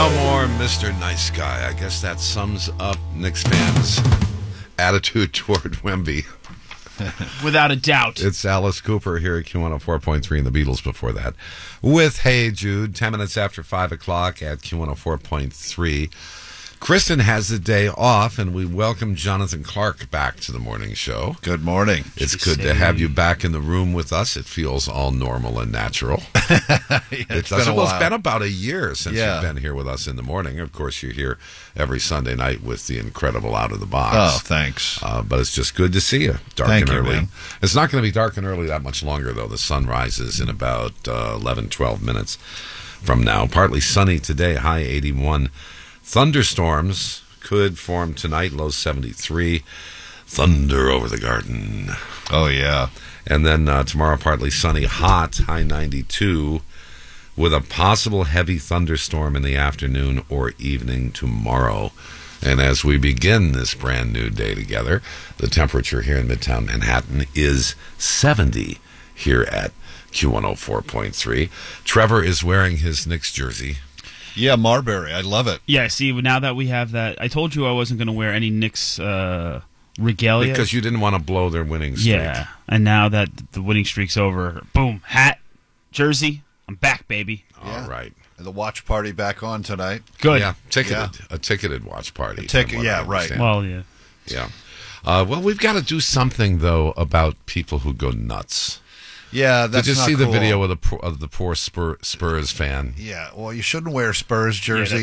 No more Mr. Nice Guy. I guess that sums up Knicks fans' attitude toward Wemby. Without a doubt. It's Alice Cooper here at Q104.3 and the Beatles before that. With Hey Jude, 10 minutes after 5 o'clock at Q104.3. Kristen has the day off, and we welcome Jonathan Clark back to the morning show. Good morning. It's good to have you back in the room with us. It feels all normal and natural. It's been about a year since you've been here with us in the morning. Of course, you're here every Sunday night with the incredible Out of the Box. Oh, thanks. But it's just good to see you. Thank you, early. man. It's not going to be dark and early that much longer, though. The sun rises in about 11, 12 minutes from now. Partly sunny today, high 81. Thunderstorms could form tonight, low 73. Thunder over the garden. Oh, yeah. And then tomorrow, partly sunny, hot, high 92, with a possible heavy thunderstorm in the afternoon or evening tomorrow. And as we begin this brand new day together, the temperature here in Midtown Manhattan is 70 here at Q104.3. Trevor is wearing his Knicks jersey. Yeah, Marbury. I love it. Yeah, see, now that we have that, I told you I wasn't going to wear any Knicks regalia. Because you didn't want to blow their winning streak. Yeah, and now that the winning streak's over, boom, hat, jersey, I'm back, baby. All right. The watch party back on tonight. Good. Yeah, a ticketed watch party. Right. Well, yeah. Yeah. Well, we've got to do something, though, about people who go nuts. Yeah, that's Did you not see cool. the video of the poor Spurs fan? Yeah, well, you shouldn't wear a Spurs jersey.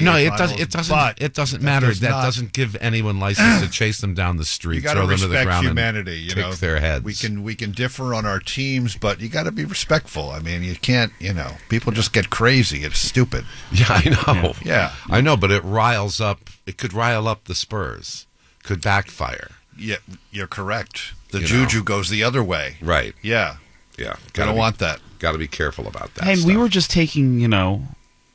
It doesn't matter. That doesn't give anyone license to chase them down the street, You got throw to them to the respect ground, humanity. and kick their heads. We can differ on our teams, but you got to be respectful. I mean, you can't. People just get crazy. It's stupid. Yeah, I know. Yeah, I know, but it riles up. It could rile up the Spurs. Could backfire. Yeah, you're correct. The juju goes the other way. Right. Yeah. Yeah, I don't want that. Got to be careful about that. Hey, stuff. we were just taking, the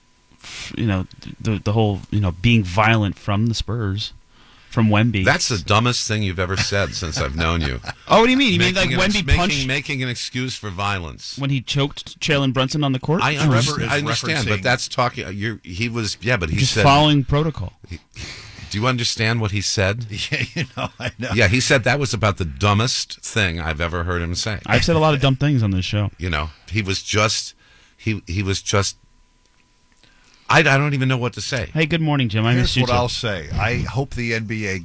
whole, being violent from the Spurs, from Wemby. That's the dumbest thing you've ever said since I've known you. Oh, what do you mean? You mean like Wemby punched making an excuse for violence when he choked Jalen Brunson on the court? I understand, but that's talking. He said following protocol. Do you understand what he said? Yeah, I know. Yeah, he said that was about the dumbest thing I've ever heard him say. I've said a lot of dumb things on this show. He was just. I don't even know what to say. Hey, good morning, Jim. I Here's missed you what too. I'll say. I hope the NBA